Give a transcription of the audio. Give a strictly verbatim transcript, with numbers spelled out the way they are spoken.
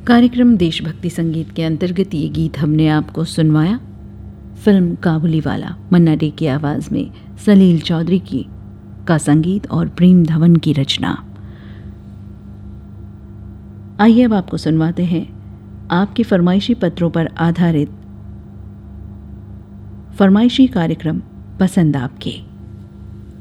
कार्यक्रम देशभक्ति संगीत के अंतर्गत ये गीत हमने आपको सुनवाया। फिल्म काबुली वाला, मन्ना डे की आवाज़ में सलील चौधरी की का संगीत और प्रेम धवन की रचना। आइए अब आपको सुनवाते हैं आपके फरमाइशी पत्रों पर आधारित फरमाइशी कार्यक्रम पसंद आपके।